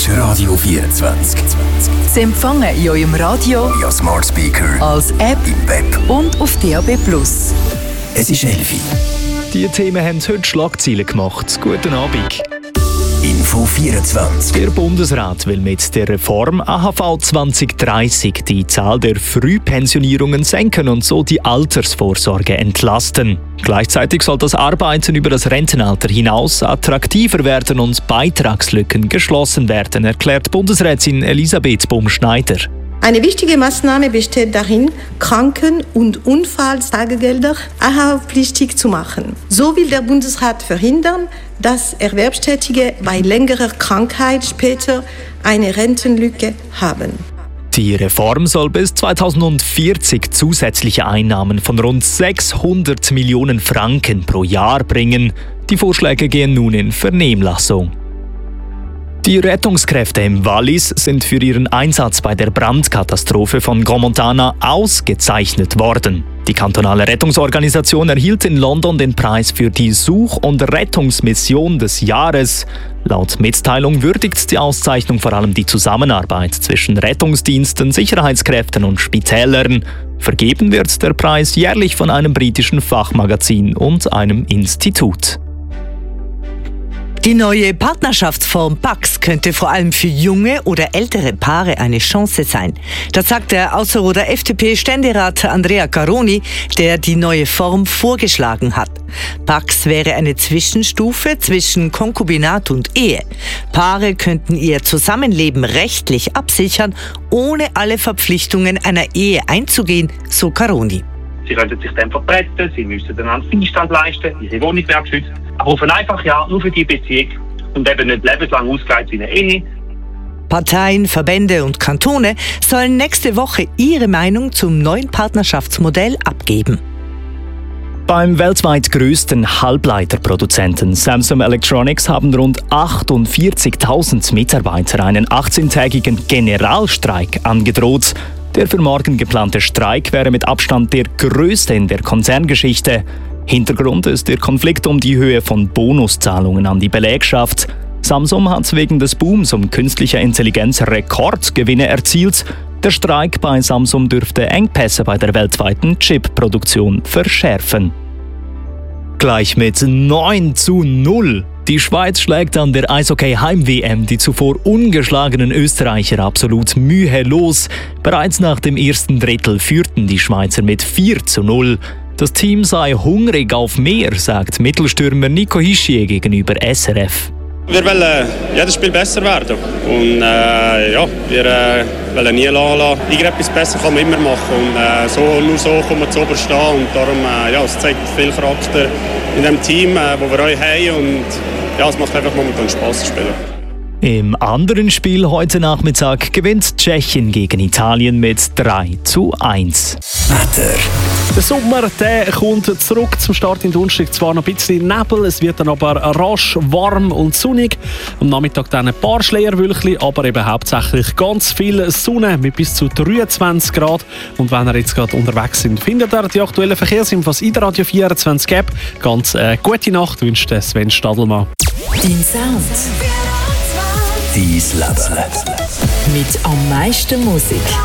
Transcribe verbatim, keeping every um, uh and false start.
ist Radio vierundzwanzig. Sie empfangen in eurem Radio, via Smart Speaker, als App im Web und auf D A B plus. Es ist elf. Die Themen haben heute Schlagzeilen gemacht. Guten Abend. Info vierundzwanzig. Der Bundesrat will mit der Reform A H V zwanzig dreißig die Zahl der Frühpensionierungen senken und so die Altersvorsorge entlasten. Gleichzeitig soll das Arbeiten über das Rentenalter hinaus attraktiver werden und Beitragslücken geschlossen werden, erklärt Bundesrätin Elisabeth Bumschneider. Eine wichtige Maßnahme besteht darin, Kranken- und Unfalltagegelder A H V-pflichtig zu machen. So will der Bundesrat verhindern, dass Erwerbstätige bei längerer Krankheit später eine Rentenlücke haben. Die Reform soll bis zweitausendvierzig zusätzliche Einnahmen von rund sechshundert Millionen Franken pro Jahr bringen. Die Vorschläge gehen nun in Vernehmlassung. Die Rettungskräfte im Wallis sind für ihren Einsatz bei der Brandkatastrophe von Gromontana ausgezeichnet worden. Die kantonale Rettungsorganisation erhielt in London den Preis für die Such- und Rettungsmission des Jahres. Laut Mitteilung würdigt die Auszeichnung vor allem die Zusammenarbeit zwischen Rettungsdiensten, Sicherheitskräften und Spitälern. Vergeben wird der Preis jährlich von einem britischen Fachmagazin und einem Institut. Die neue Partnerschaftsform Pax könnte vor allem für junge oder ältere Paare eine Chance sein. Das sagt der Ausserrhoder F D P-Ständerat Andrea Caroni, der die neue Form vorgeschlagen hat. Pax wäre eine Zwischenstufe zwischen Konkubinat und Ehe. Paare könnten ihr Zusammenleben rechtlich absichern, ohne alle Verpflichtungen einer Ehe einzugehen, so Caroni. Sie könnten sich dann vertreten, sie müssten dann einen Beistand leisten, ihre Wohnung wäre geschützt. Aber auf eine einfache Art nur für die Beziehung und eben nicht lebenslang ausgelegt wie eine Ehe. Parteien, Verbände und Kantone sollen nächste Woche ihre Meinung zum neuen Partnerschaftsmodell abgeben. Beim weltweit größten Halbleiterproduzenten Samsung Electronics haben rund achtundvierzigtausend Mitarbeiter einen achtzehntägigen Generalstreik angedroht. Der für morgen geplante Streik wäre mit Abstand der größte in der Konzerngeschichte. Hintergrund ist der Konflikt um die Höhe von Bonuszahlungen an die Belegschaft. Samsung hat wegen des Booms um künstlicher Intelligenz Rekordgewinne erzielt. Der Streik bei Samsung dürfte Engpässe bei der weltweiten Chip-Produktion verschärfen. Gleich mit neun zu null. Die Schweiz schlägt an der Eishockey-Heim-W M die zuvor ungeschlagenen Österreicher absolut mühelos. Bereits nach dem ersten Drittel führten die Schweizer mit vier zu null. Das Team sei hungrig auf mehr, sagt Mittelstürmer Nico Hischier gegenüber S R F. Wir wollen jedes Spiel besser werden und äh, ja, wir äh, wollen nie lassen. Irgendetwas besser kann man immer machen und äh, so, nur so kommen wir zu oberstehen und darum äh, ja, es zeigt viel Charakter in dem Team, äh, wo wir euch haben und ja, es macht einfach momentan Spaß zu spielen. Im anderen Spiel heute Nachmittag gewinnt Tschechien gegen Italien mit drei zu eins. Wetter. Der Sommer der kommt zurück zum Start in Donnerstag. Zwar noch ein bisschen Nebel, es wird dann aber rasch, warm und sonnig. Am Nachmittag dann ein paar Schleierwölkchen, aber eben hauptsächlich ganz viel Sonne mit bis zu dreiundzwanzig Grad. Und wenn ihr jetzt gerade unterwegs sind, findet ihr die aktuellen Verkehrsinfos in der Radio vierundzwanzig App. Ganz äh, gute Nacht wünscht Sven Stadelmann. Dein Sound. Dein Leben. Mit am meisten Musik.